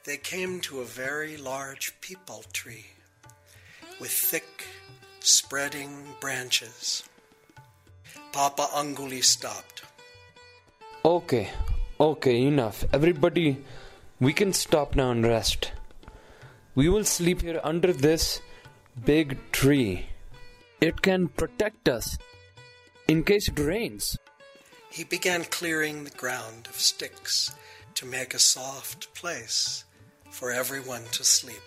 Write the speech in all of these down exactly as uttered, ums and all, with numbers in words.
they came to a very large peepal tree with thick, spreading branches. Papa Anguli stopped. Okay, okay, enough. Everybody, we can stop now and rest. We will sleep here under this big tree. It can protect us in case it rains. He began clearing the ground of sticks to make a soft place for everyone to sleep.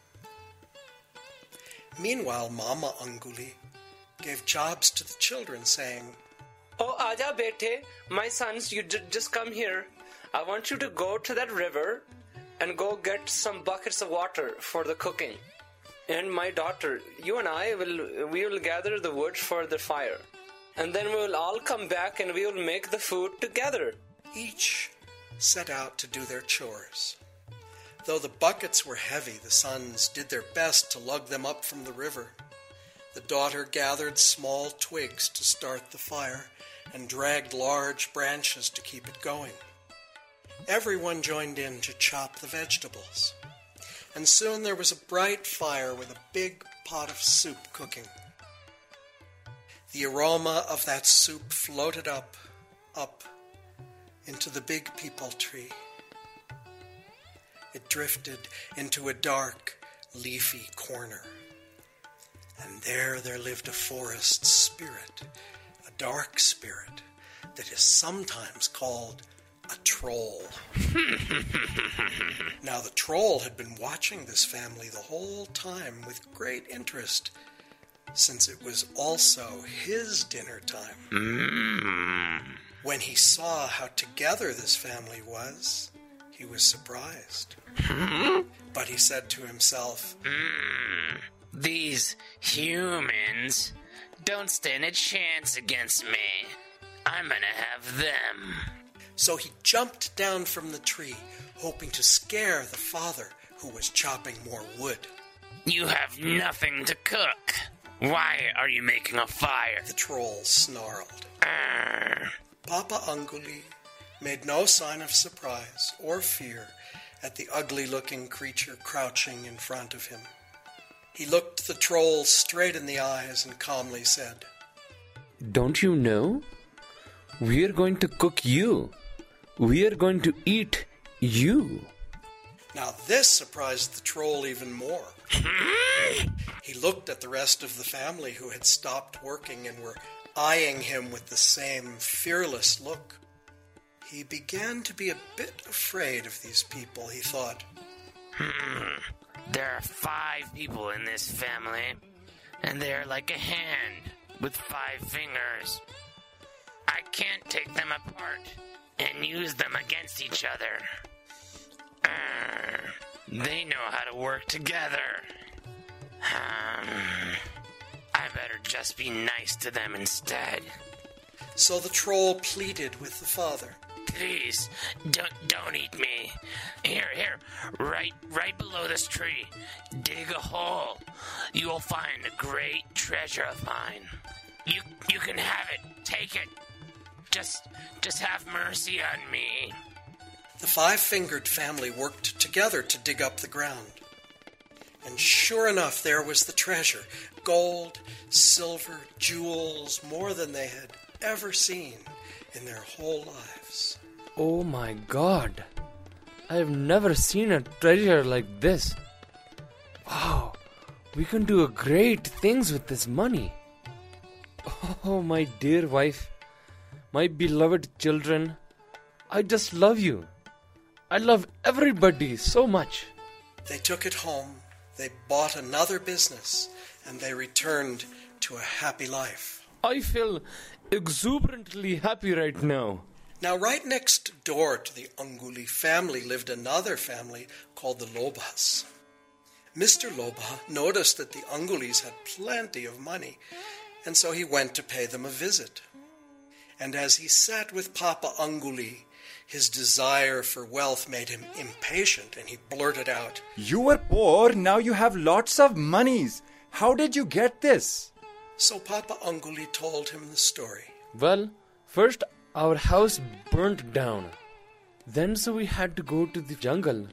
Meanwhile, Mama Anguli gave jobs to the children, saying, Oh, Aja Bete, my sons, you j- just come here. I want you to go to that river and go get some buckets of water for the cooking. And my daughter, you and I will we will gather the wood for the fire. And then we will all come back and we will make the food together. Each set out to do their chores. Though the buckets were heavy, the sons did their best to lug them up from the river. The daughter gathered small twigs to start the fire and dragged large branches to keep it going. Everyone joined in to chop the vegetables. And soon there was a bright fire with a big pot of soup cooking. The aroma of that soup floated up, up, into the big peepal tree. It drifted into a dark, leafy corner. And there there lived a forest spirit, a dark spirit that is sometimes called a troll. Now the troll had been watching this family the whole time with great interest, since it was also his dinner time. Mm. When he saw how together this family was, he was surprised. But he said to himself, Mm. These humans don't stand a chance against me. I'm gonna have them. So he jumped down from the tree, hoping to scare the father, who was chopping more wood. You have nothing to cook. Why are you making a fire? The troll snarled. Arr. Papa Anguli made no sign of surprise or fear at the ugly-looking creature crouching in front of him. He looked the troll straight in the eyes and calmly said, Don't you know? We are going to cook you. We are going to eat you. Now this surprised the troll even more. He looked at the rest of the family who had stopped working and were eyeing him with the same fearless look. He began to be a bit afraid of these people, he thought. Hmm. There are five people in this family, and they're like a hand with five fingers. I can't take them apart and use them against each other. Arr. They know how to work together. Um, I better just be nice to them instead. So the troll pleaded with the father. Please, don't don't eat me. Here, here, right right below this tree. Dig a hole. You will find a great treasure of mine. You you can have it. Take it. Just just have mercy on me. The five-fingered family worked together to dig up the ground. And sure enough, there was the treasure. Gold, silver, jewels, more than they had ever seen in their whole lives. Oh my God. I have never seen a treasure like this. Wow. We can do great things with this money. Oh, my dear wife. My beloved children. I just love you. I love everybody so much. They took it home. They bought another business. And they returned to a happy life. I feel exuberantly happy right now. Now, right next door to the Anguli family lived another family called the Lobhas. Mister Lobha noticed that the Angulis had plenty of money, and so he went to pay them a visit. And as he sat with Papa Anguli, his desire for wealth made him impatient, and he blurted out, You were poor, now you have lots of monies. How did you get this? So Papa Anguli told him the story. Well, first our house burnt down. Then so we had to go to the jungle